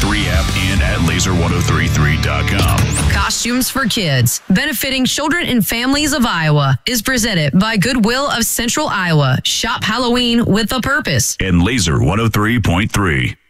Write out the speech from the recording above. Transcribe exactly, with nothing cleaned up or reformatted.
three app and at laser ten thirty-three dot com. Costumes for Kids, benefiting children and families of Iowa, is presented by Goodwill of Central Iowa. Shop Halloween with a purpose. And Laser one oh three point three.